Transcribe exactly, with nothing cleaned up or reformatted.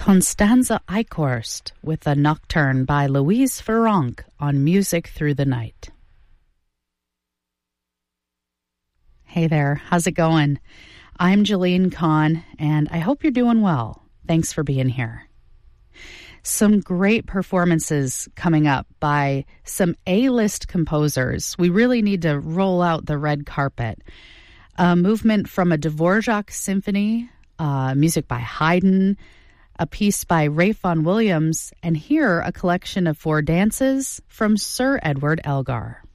Constanza Eichhorst with a nocturne by Louise Farronc on Music Through the Night. Hey there, how's it going? I'm Jillian Kahn, and I hope you're doing well. Thanks for being here. Some great performances coming up by some A-list composers. We really need to roll out the red carpet. A movement from a Dvorak symphony, uh, music by Haydn, a piece by Ralph Vaughan Williams, and here a collection of four dances from Sir Edward Elgar.